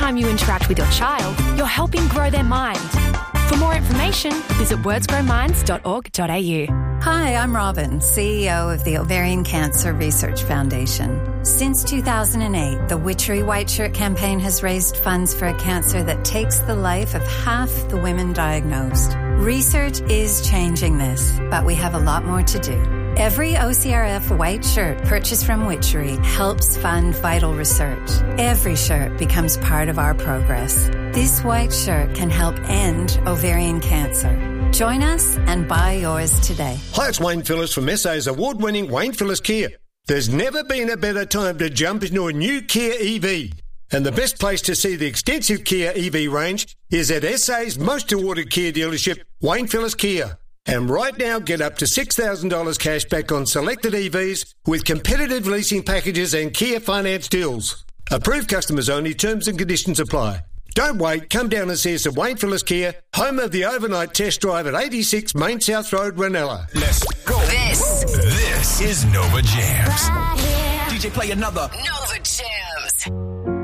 time you interact with your child, you're helping grow their mind. For more information, visit wordsgrowminds.org.au. Hi, I'm Robin, CEO of the Ovarian Cancer Research Foundation. Since 2008, the Witchery White Shirt campaign has raised funds for a cancer that takes the life of half the women diagnosed. Research is changing this, but we have a lot more to do. Every OCRF white shirt purchased from Witchery helps fund vital research. Every shirt becomes part of our progress. This white shirt can help end ovarian cancer. Join us and buy yours today. Hi, it's Wayne Phillips from SA's award-winning Wayne Phillips Kia. There's never been a better time to jump into a new Kia EV. And the best place to see the extensive Kia EV range is at SA's most awarded Kia dealership, Wayne Phillips Kia. And right now, get up to $6,000 cash back on selected EVs with competitive leasing packages and Kia finance deals. Approved customers only. Terms and conditions apply. Don't wait. Come down and see us at Wayne Phillips Kia, home of the overnight test drive at 86 Main South Road, Ranella. Let's go. This is Nova Jams. Right here. DJ, play another Nova Jams.